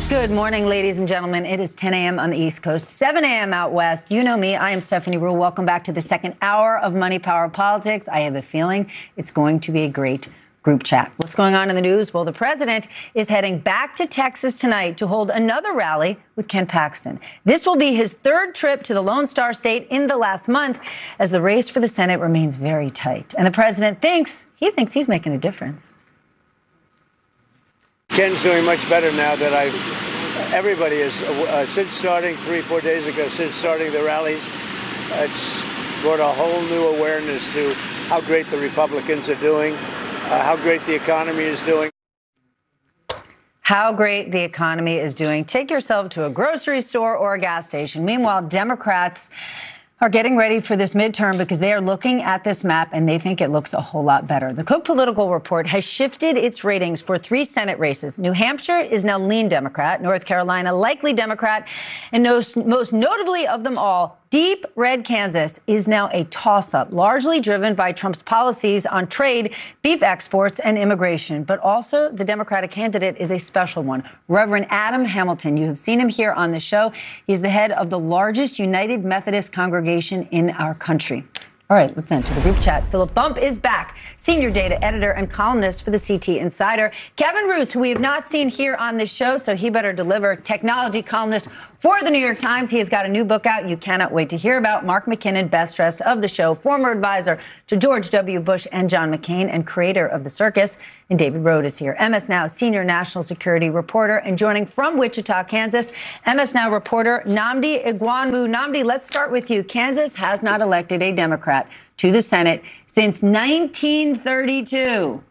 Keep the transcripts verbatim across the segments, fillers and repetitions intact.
Good morning, ladies and gentlemen. It is ten a.m. on the East Coast, seven a.m. out west. You know me. I am Stephanie Ruhle. Welcome back to the second hour of Money, Power, Politics. I have a feeling it's going to be a great group chat. What's going on in the news? Well, the president is heading back to Texas tonight to hold another rally with Ken Paxton. This will be his third trip to the Lone Star State in the last month as the race for the Senate remains very tight. And the president thinks, he thinks he's making a difference. Ken's doing much better now that I've, everybody is, uh, since starting three, four days ago, since starting the rallies, uh, it's brought a whole new awareness to how great the Republicans are doing, uh, how great the economy is doing. How great the economy is doing. Take yourself to a grocery store or a gas station. Meanwhile, Democrats are getting ready for this midterm because they are looking at this map and they think it looks a whole lot better. The Cook Political Report has shifted its ratings for three Senate races. New Hampshire is now lean Democrat, North Carolina likely Democrat, and most, most notably of them all, deep red Kansas is now a toss-up, largely driven by Trump's policies on trade, beef exports, and immigration. But also, the Democratic candidate is a special one, Reverend Adam Hamilton. You have seen him here on the show. He's the head of the largest United Methodist congregation in our country. All right, let's enter the group chat. Philip Bump is back, senior data editor and columnist for the C T Insider. Kevin Roose, who we have not seen here on this show, so he better deliver, technology columnist for the New York Times. He has got a new book out you cannot wait to hear about. Mark McKinnon, best dressed of the show, former advisor to George W. Bush and John McCain, and creator of The Circus. And David Rode is here, M S Now senior national security reporter, and joining from Wichita, Kansas, M S Now reporter Nnamdi Egwuonwu. Nnamdi, let's start with you. Kansas has not elected a Democrat to the Senate since nineteen thirty-two.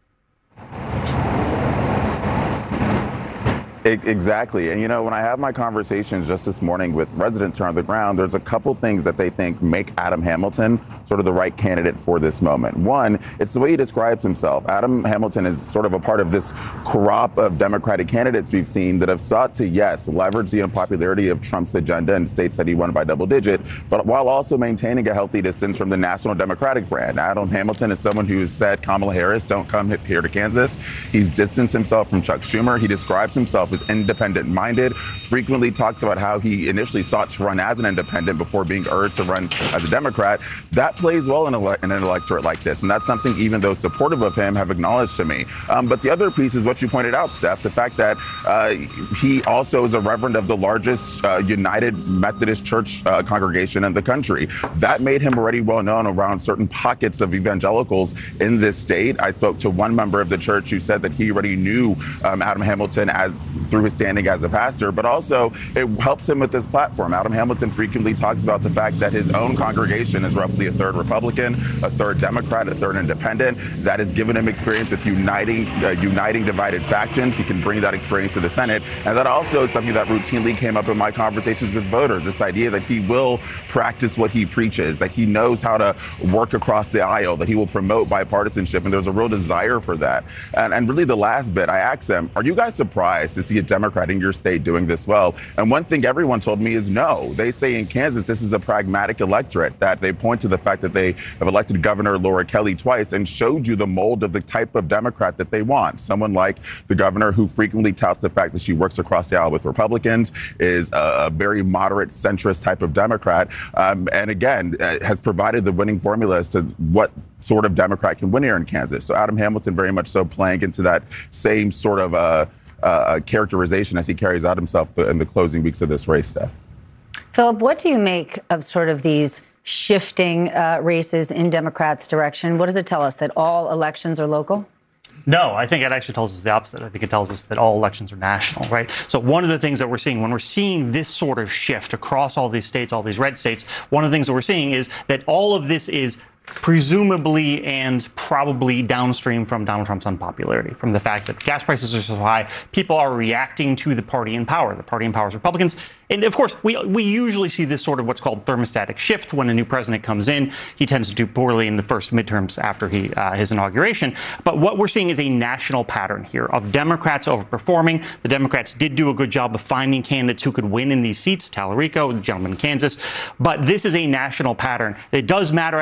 Exactly. And, you know, when I have my conversations just this morning with residents here on the ground, there's a couple things that they think make Adam Hamilton sort of the right candidate for this moment. One, it's the way he describes himself. Adam Hamilton is sort of a part of this crop of Democratic candidates we've seen that have sought to, yes, leverage the unpopularity of Trump's agenda in states that he won by double digit, but while also maintaining a healthy distance from the national Democratic brand. Adam Hamilton is someone who has said, Kamala Harris, don't come here to Kansas. He's distanced himself from Chuck Schumer. He describes himself is independent-minded, frequently talks about how he initially sought to run as an independent before being urged to run as a Democrat. That plays well in, ele- in an electorate like this, and that's something even those supportive of him have acknowledged to me. Um, but the other piece is what you pointed out, Steph, the fact that uh, he also is a reverend of the largest uh, United Methodist Church uh, congregation in the country. That made him already well known around certain pockets of evangelicals in this state. I spoke to one member of the church who said that he already knew um, Adam Hamilton as through his standing as a pastor, but also it helps him with this platform. Adam Hamilton frequently talks about the fact that his own congregation is roughly a third Republican, a third Democrat, a third independent. That has given him experience with uniting, uh, uniting divided factions. He can bring that experience to the Senate. And that also is something that routinely came up in my conversations with voters, this idea that he will practice what he preaches, that he knows how to work across the aisle, that he will promote bipartisanship. And there's a real desire for that. And, and really the last bit, I asked them, are you guys surprised to see a Democrat in your state doing this well? And one thing everyone told me is no. They say in Kansas, this is a pragmatic electorate, that they point to the fact that they have elected Governor Laura Kelly twice and showed you the mold of the type of Democrat that they want. Someone like the governor who frequently touts the fact that she works across the aisle with Republicans, is a, a very moderate centrist type of Democrat. Um, and again, uh, has provided the winning formula as to what sort of Democrat can win here in Kansas. So Adam Hamilton very much so playing into that same sort of uh, Uh, characterization as he carries out himself in the closing weeks of this race, Steph. Philip, what do you make of sort of these shifting uh, races in Democrats' direction? What does it tell us, that all elections are local? No, I think it actually tells us the opposite. I think it tells us that all elections are national, right? So one of the things that we're seeing when we're seeing this sort of shift across all these states, all these red states, one of the things that we're seeing is that all of this is presumably and probably downstream from Donald Trump's unpopularity, from the fact that gas prices are so high, people are reacting to the party in power. The party in power is Republicans. And of course, we we usually see this sort of what's called thermostatic shift when a new president comes in. He tends to do poorly in the first midterms after he uh, his inauguration. But what we're seeing is a national pattern here of Democrats overperforming. The Democrats did do a good job of finding candidates who could win in these seats, Talarico, the gentleman in Kansas. But this is a national pattern. It does matter at the local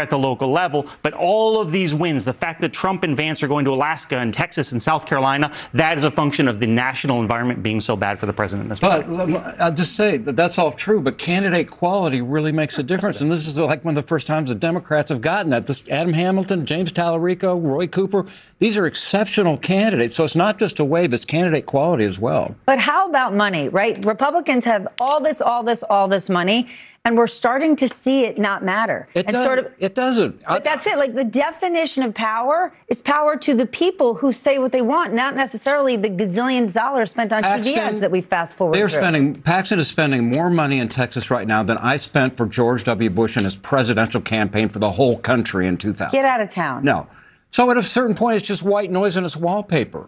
national level. But all of these wins, the fact that Trump and Vance are going to Alaska and Texas and South Carolina, that is a function of the national environment being so bad for the president in this But moment. I'll just say that that's all true, but candidate quality really makes a difference. And this is like one of the first times the Democrats have gotten that. This Adam Hamilton, James Tallarico, Roy Cooper, these are exceptional candidates. So it's not just a wave, it's candidate quality as well. But how about money, right? Republicans have all this, all this, all this money, and we're starting to see it not matter. It and doesn't. Sort of, it doesn't. But that's it. Like, the definition of power is power to the people who say what they want, not necessarily the gazillions dollars spent on Paxton, T V ads that we fast forward They're through. spending, Paxton is spending more money in Texas right now than I spent for George W. Bush in his presidential campaign for the whole country in two thousand. Get out of town. No. So at a certain point, it's just white noise and it's wallpaper.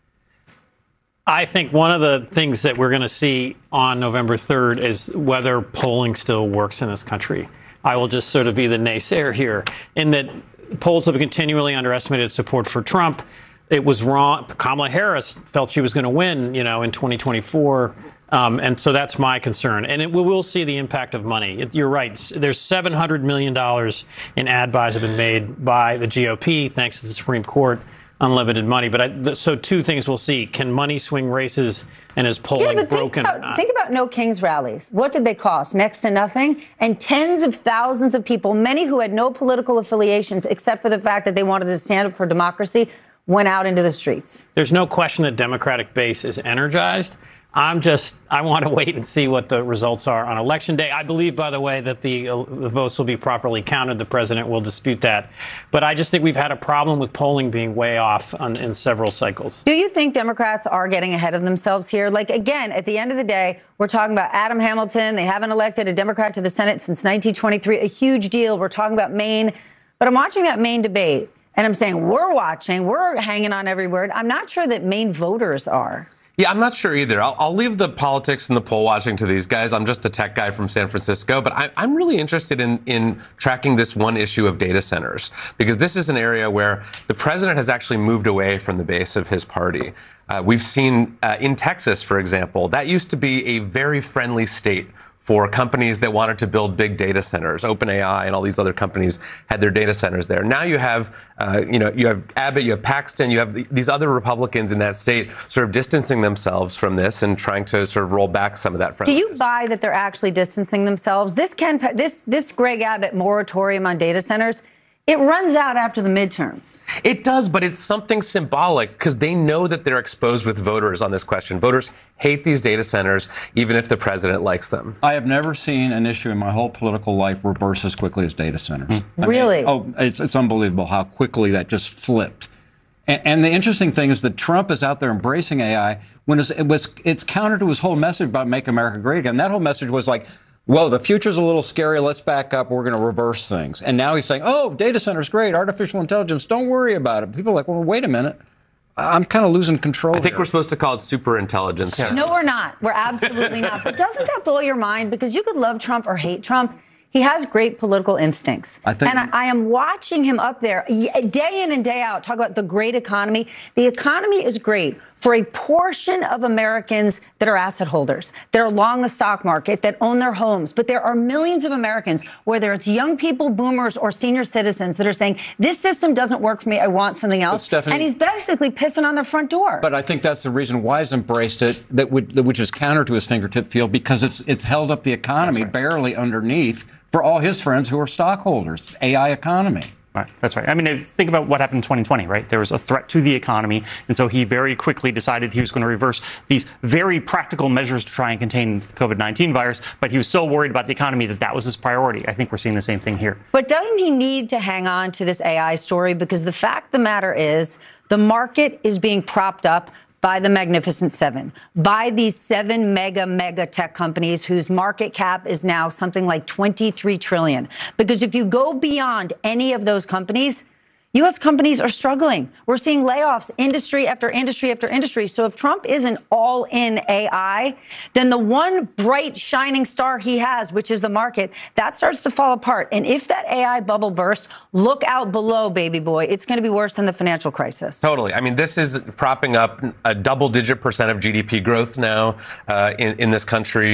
I think one of the things that we're going to see on November third is whether polling still works in this country. I will just sort of be the naysayer here, in that polls have continually underestimated support for Trump. It was wrong. Kamala Harris felt she was going to win, you know, in twenty twenty-four. Um, and so that's my concern. And it, we will see the impact of money. It, you're right. There's seven hundred million dollars in ad buys have been made by the G O P, thanks to the Supreme Court. Unlimited money. But I, so two things we'll see. Can money swing races, and is polling yeah, but broken think or about, not? think about No Kings rallies. What did they cost? Next to nothing. And tens of thousands of people, many who had no political affiliations except for the fact that they wanted to stand up for democracy, went out into the streets. There's no question the Democratic base is energized. I'm just, I want to wait and see what the results are on Election Day. I believe, by the way, that the, uh, the votes will be properly counted. The president will dispute that. But I just think we've had a problem with polling being way off on, in several cycles. Do you think Democrats are getting ahead of themselves here? Like, again, at the end of the day, we're talking about Adam Hamilton. They haven't elected a Democrat to the Senate since nineteen twenty-three, a huge deal. We're talking about Maine. But I'm watching that Maine debate, and I'm saying we're watching, we're hanging on every word. I'm not sure that Maine voters are. Yeah, I'm not sure either. I'll, I'll leave the politics and the poll watching to these guys. I'm just the tech guy from San Francisco, but I, I'm really interested in, in tracking this one issue of data centers, because this is an area where the president has actually moved away from the base of his party. Uh, we've seen uh, in Texas, for example, that used to be a very friendly state for companies that wanted to build big data centers. OpenAI and all these other companies had their data centers there. Now you have, uh, you know, you have Abbott, you have Paxton, you have the, these other Republicans in that state sort of distancing themselves from this and trying to sort of roll back some of that friendliness. Do you buy that they're actually distancing themselves? This can this this Greg Abbott moratorium on data centers, it runs out after the midterms. It does, but it's something symbolic because they know that they're exposed with voters on this question. Voters hate these data centers, even if the president likes them. I have never seen an issue in my whole political life reverse as quickly as data centers. I mean, Really? oh, it's, it's unbelievable how quickly that just flipped. And, and the interesting thing is that Trump is out there embracing A I when it's, it was, it's counter to his whole message about Make America Great Again. That whole message was like, well, the future's a little scary. Let's back up. We're going to reverse things. And now he's saying, oh, data center's great. Artificial intelligence. Don't worry about it. People are like, well, wait a minute. I'm kind of losing control I think here. we're supposed to call it super intelligence. No, we're not. We're absolutely not. But doesn't that blow your mind? Because you could love Trump or hate Trump. He has great political instincts. I think- and I, I am watching him up there day in and day out talk about the great economy. The economy is great for a portion of Americans that are asset holders, that are long the stock market, that own their homes. But there are millions of Americans, whether it's young people, boomers, or senior citizens, that are saying, this system doesn't work for me. I want something else. Stephanie- and he's basically pissing on their front door. But I think that's the reason why he's embraced it, that would, that, which is counter to his fingertip feel, because it's it's held up the economy right. barely underneath for all his friends who are stockholders. A I economy. Right, that's right. I mean, think about what happened in twenty twenty, right? There was a threat to the economy, and so he very quickly decided he was going to reverse these very practical measures to try and contain the COVID nineteen virus, but he was so worried about the economy that that was his priority. I think we're seeing the same thing here. But doesn't he need to hang on to this A I story? Because the fact of the matter is the market is being propped up by the Magnificent Seven, by these seven mega, mega tech companies whose market cap is now something like twenty-three trillion dollars. Because if you go beyond any of those companies, U S companies are struggling. We're seeing layoffs, industry after industry after industry. So if Trump isn't all in A I, then the one bright shining star he has, which is the market, that starts to fall apart. And if that A I bubble bursts, look out below, baby boy. It's going to be worse than the financial crisis. Totally. I mean, this is propping up a double-digit percent of G D P growth now uh, in, in this country.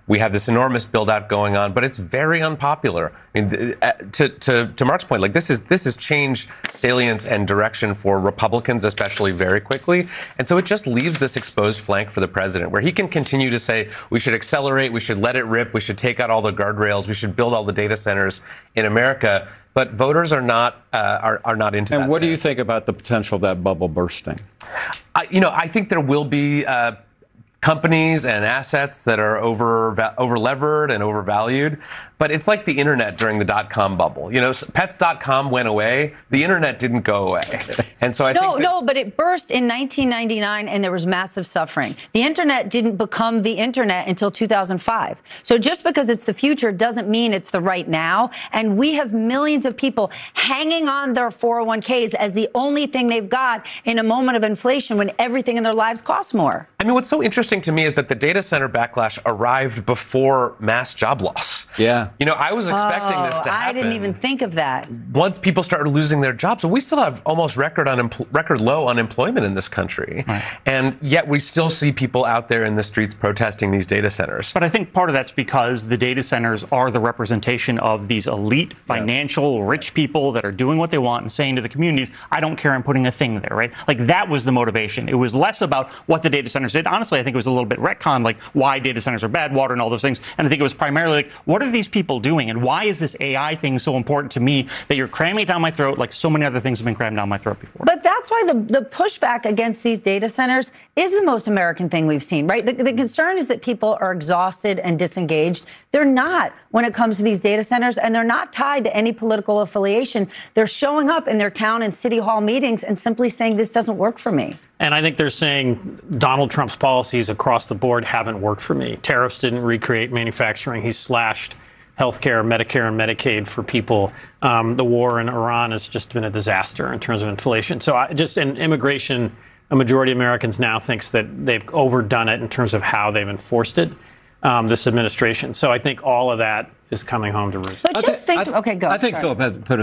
We have this enormous build out going on, but it's very unpopular. I mean, to, to, to Mark's point, like this is this has changed salience and direction for Republicans, especially very quickly. And so it just leaves this exposed flank for the president where he can continue to say, we should accelerate, we should let it rip, we should take out all the guardrails, we should build all the data centers in America. But voters are not uh, are, are not into that. And what do sense. you think about the potential of that bubble bursting? I, you know, I think there will be uh, companies and assets that are over over levered and overvalued, but it's like the internet during the dot-com bubble. You know, pets dot com went away, the internet didn't go away, and so I no, think that- no, but it burst in nineteen ninety-nine, and there was massive suffering. The internet didn't become the internet until two thousand five. So just because it's the future doesn't mean it's the right now. And we have millions of people hanging on their four oh one k's as the only thing they've got in a moment of inflation when everything in their lives costs more. I mean, what's so interesting to me is that the data center backlash arrived before mass job loss. Yeah. You know, I was expecting this to Oh, happen. I didn't even think of that. Once people started losing their jobs, but we still have almost record unempl- record low unemployment in this country, Right. and yet we still see people out there in the streets protesting these data centers. But I think part of that's because the data centers are the representation of these elite, financial, rich people that are doing what they want and saying to the communities, I don't care, I'm putting a thing there, right? Like that was the motivation. It was less about what the data centers did. Honestly, I think it was a little bit retcon, like why data centers are bad, water and all those things. And I think it was primarily like, what are these people doing? And why is this A I thing so important to me that you're cramming it down my throat like so many other things have been crammed down my throat before? But that's why the, the pushback against these data centers is the most American thing we've seen, right? The, the concern is that people are exhausted and disengaged. They're not when it comes to these data centers, and they're not tied to any political affiliation. They're showing up in their town and city hall meetings and simply saying, this doesn't work for me. And I think they're saying Donald Trump's policies across the board haven't worked for me. Tariffs didn't recreate manufacturing. He's slashed healthcare, Medicare, and Medicaid for people. Um, the war in Iran has just been a disaster in terms of inflation. So I just in immigration, a majority of Americans now thinks that they've overdone it in terms of how they've enforced it, um, this administration. So I think all of that is coming home to roost. But just think, okay, go. I think Sorry. Philip had put